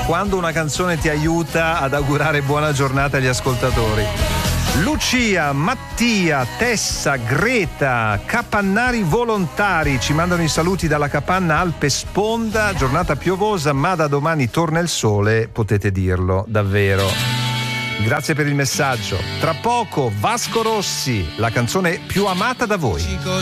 quando una canzone ti aiuta ad augurare buona giornata agli ascoltatori. Lucia, Mattia, Tessa, Greta, Capannari volontari ci mandano i saluti dalla capanna Alpe Sponda. Giornata piovosa, ma da domani torna il sole, potete dirlo, davvero. Grazie per il messaggio. Tra poco Vasco Rossi, la canzone più amata da voi.